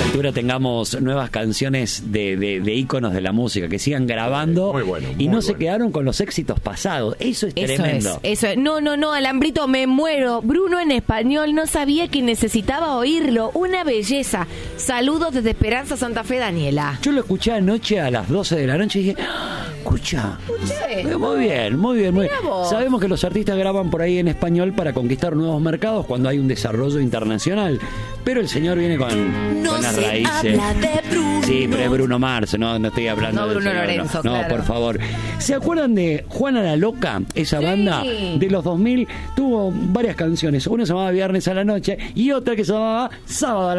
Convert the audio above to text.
altura tengamos nuevas canciones de íconos de la música, que sigan grabando muy bueno, y no se bueno. quedaron con los éxitos pasados. Eso es tremendo. Eso es. No, Alambrito, me muero. Bruno en español, no sabía que necesitaba oírlo. Una belleza. Saludos desde Esperanza, Santa Fe, Daniela. Yo lo escuché anoche a las 12 de la noche y dije, escucha. Muy bien. Mirá vos. Sabemos que los artistas graban por ahí en español para conquistar nuevos mercados cuando hay un desarrollo internacional. Pero el señor viene con las raíces. Sí, pero es Bruno Mars, no estoy hablando No, de Bruno Lorenzo, No, claro. por favor. ¿Se acuerdan de Juana la Loca? Esa banda de los 2000 tuvo varias canciones. Una se llamaba Viernes a la Noche y otra que se llamaba Sábado a la